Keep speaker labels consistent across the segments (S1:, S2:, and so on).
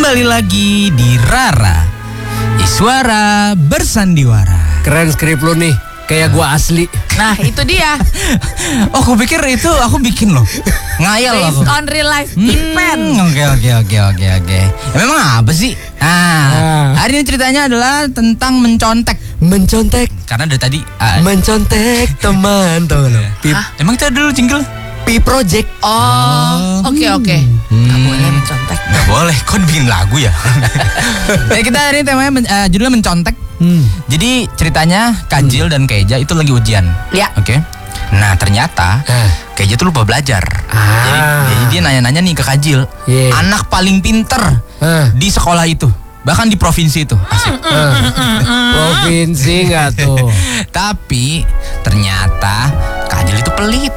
S1: Kembali lagi di Rara Iswara Bersandiwara.
S2: Keren skrip lu nih, kayak gua asli.
S3: Nah itu dia.
S1: Oh, aku pikir itu aku bikin loh. Ngayal aku.
S3: Based on real life event.
S1: Oke. Ya, memang apa sih? Hari ini ceritanya adalah tentang mencontek.
S2: Mencontek.
S1: Karena dari tadi
S2: Mencontek teman tuh lo.
S1: emang itu dulu jingle
S2: Pi Project.
S3: Oh, oke. Gak boleh mencontek.
S1: Gak boleh, kok bikin lagu ya? Nah, kita hari ini temanya judulnya mencontek. Jadi ceritanya Kajil dan Keja itu lagi ujian.
S3: Ya.
S1: Oke. Nah ternyata Keja tuh lupa belajar. Jadi dia nanya-nanya nih ke Kajil. Anak paling pinter di sekolah itu. Bahkan di provinsi itu. Asik.
S2: Provinsi gak tuh?
S1: Tapi ternyata Kajil itu pelit.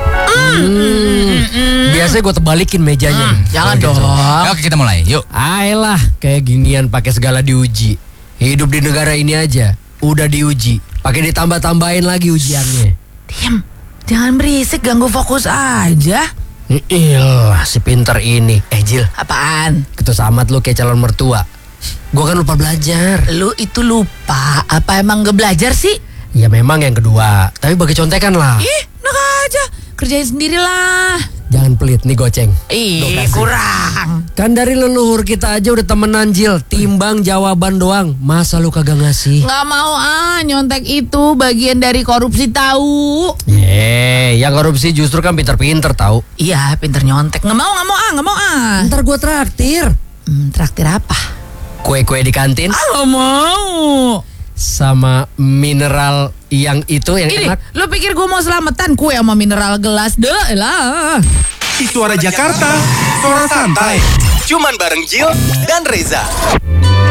S2: Biasanya gue terbalikin mejanya.
S3: Jangan
S2: Gitu.
S3: dong.
S1: Oke, kita mulai. Yuk.
S2: Ayolah, kayak ginian pakai segala diuji. Hidup di negara ini aja udah diuji, pakai ditambah-tambahin lagi ujiannya.
S3: Diam. Jangan berisik, ganggu fokus aja.
S2: Iyalah, si pinter ini. Jil,
S3: Apaan?
S2: ketus amat lu kayak calon mertua. Gue kan lupa belajar.
S3: Lu itu lupa. Apa emang gak belajar sih?
S2: Ya memang yang kedua, tapi bagi contekan lah.
S3: Ih, enak aja. Kerjain sendirilah.
S2: Jangan pelit nih goceng.
S3: Ih, kurang.
S2: Kan dari leluhur kita aja udah temenan Jil. Timbang jawaban doang, masa lu kagak ngasih?
S3: Gak mau nyontek itu bagian dari korupsi tahu.
S2: Yang korupsi justru kan pinter-pinter tahu.
S3: Iya, pinter nyontek. Gak mau.
S2: Ntar gue traktir.
S3: Traktir apa?
S2: Kue-kue di kantin
S3: Gak mau.
S2: sama mineral yang itu yang
S3: Ini,
S2: enak.
S3: lu pikir gue mau selamatan kue sama mineral gelas? Deh lah.
S4: Suara Jakarta, suara santai. Cuman bareng Jill dan Reza.